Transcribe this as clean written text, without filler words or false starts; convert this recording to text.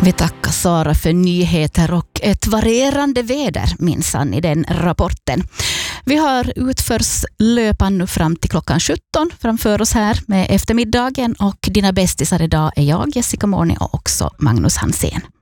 Vi tackar Sara för nyheter och ett varierande väder minsann i den rapporten. Vi har utförslöpan nu fram till klockan 17 framför oss här med eftermiddagen, och dina bästisar idag är jag, Jessica Morni, och också Magnus Hansén.